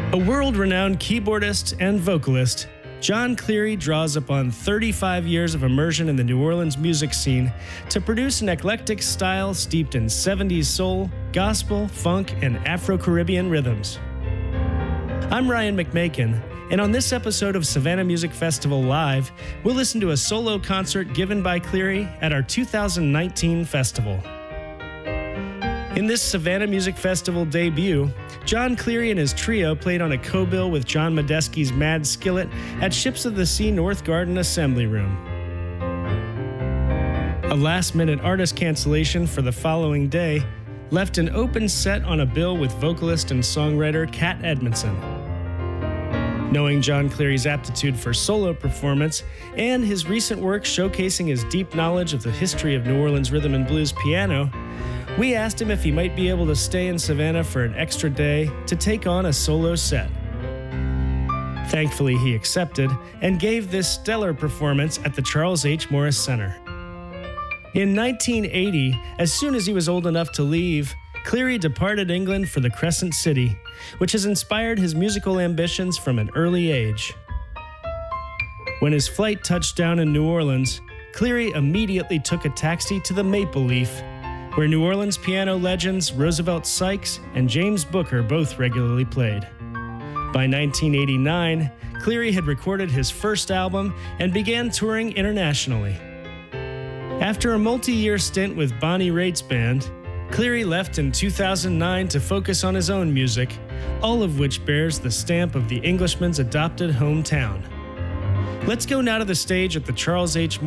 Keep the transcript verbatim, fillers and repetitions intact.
A world-renowned keyboardist and vocalist, John Cleary draws upon thirty-five years of immersion in the New Orleans music scene to produce an eclectic style steeped in seventies soul, gospel, funk, and Afro-Caribbean rhythms. I'm Ryan McMakin, and on this episode of Savannah Music Festival Live, we'll listen to a solo concert given by Cleary at our two thousand nineteen festival. In this Savannah Music Festival debut, John Cleary and his trio played on a co-bill with John Medeski's Mad Skillet at Ships of the Sea North Garden Assembly Room. A last-minute artist cancellation for the following day left an open set on a bill with vocalist and songwriter Kat Edmondson. Knowing John Cleary's aptitude for solo performance and his recent work showcasing his deep knowledge of the history of New Orleans rhythm and blues piano, we asked him if he might be able to stay in Savannah for an extra day to take on a solo set. Thankfully, he accepted and gave this stellar performance at the Charles H. Morris Center. In nineteen eighty, as soon as he was old enough to leave, Cleary departed England for the Crescent City, which has inspired his musical ambitions from an early age. When his flight touched down in New Orleans, Cleary immediately took a taxi to the Maple Leaf, where New Orleans piano legends Roosevelt Sykes and James Booker both regularly played. By nineteen eighty-nine, Cleary had recorded his first album and began touring internationally. After a multi-year stint with Bonnie Raitt's band, Cleary left in two thousand nine to focus on his own music, all of which bears the stamp of the Englishman's adopted hometown. Let's go now to the stage at the Charles H.